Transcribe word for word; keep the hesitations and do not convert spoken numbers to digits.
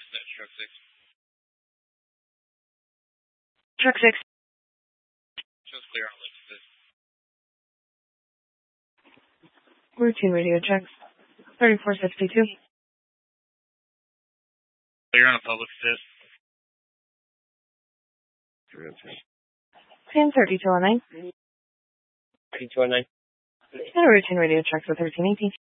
That's truck six. Truck six. Shows clear on lift assist. Routine radio checks. thirty-four sixty-two. Clear on a public assist. Pan thirty-two oh nine. thirty-two oh nine. And a routine radio check for thirteen eighteen.